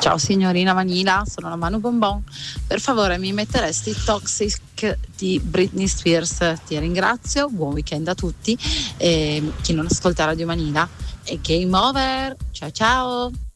Ciao signorina Vanilla, sono la Manu Bonbon. Per favore mi metteresti Toxic di Britney Spears? Ti ringrazio, buon weekend a tutti. Chi non ascolta Radio Vanilla è game over. Ciao ciao.